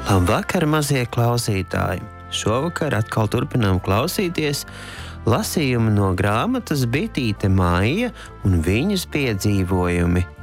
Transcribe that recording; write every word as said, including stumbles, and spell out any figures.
Labvakar, mazie klausītāji! Šovakar atkal turpinām klausīties lasījumu no grāmatas Bitīte Maija un viņas piedzīvojumi.